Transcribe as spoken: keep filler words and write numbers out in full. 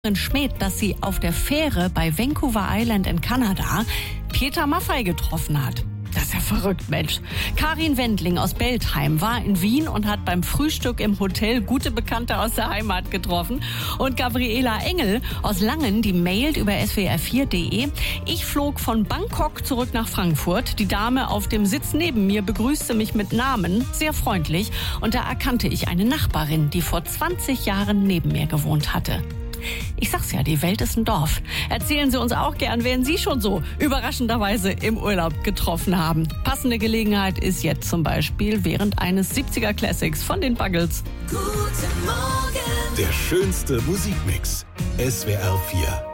Schmäht, dass sie auf der Fähre bei Vancouver Island in Kanada Peter Maffay getroffen hat. Das ist ja verrückt, Mensch. Karin Wendling aus Beltheim war in Wien und hat beim Frühstück im Hotel gute Bekannte aus der Heimat getroffen. Und Gabriela Engel aus Langen, die mailt über s w r vier punkt de. Ich flog von Bangkok zurück nach Frankfurt. Die Dame auf dem Sitz neben mir begrüßte mich mit Namen, sehr freundlich. Und da erkannte ich eine Nachbarin, die vor zwanzig Jahren neben mir gewohnt hatte. Ich sag's ja, die Welt ist ein Dorf. Erzählen Sie uns auch gern, wen Sie schon so überraschenderweise im Urlaub getroffen haben. Passende Gelegenheit ist jetzt zum Beispiel während eines siebziger Classics von den Buggles. Guten Morgen. Der schönste Musikmix. S W R vier.